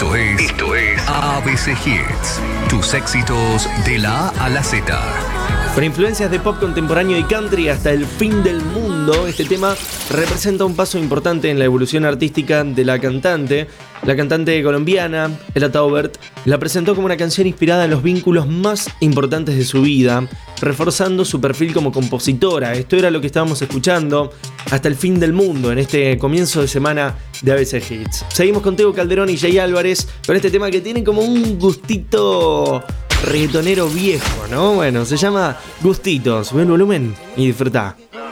Esto es ABC Hits. Tus éxitos de la A a la Z. Con influencias de pop contemporáneo y country hasta el fin del mundo, este tema representa un paso importante en la evolución artística de la cantante. La cantante colombiana, Ella Taubert, la presentó como una canción inspirada en los vínculos más importantes de su vida, reforzando su perfil como compositora. Esto era lo que estábamos escuchando hasta el fin del mundo en este comienzo de semana de ABC Hits. Seguimos con Tego Calderón y Jay Álvarez con este tema que tiene como un gustito reggaetonero viejo, ¿no? Bueno, se llama Gustitos. Ve el volumen y disfrutá.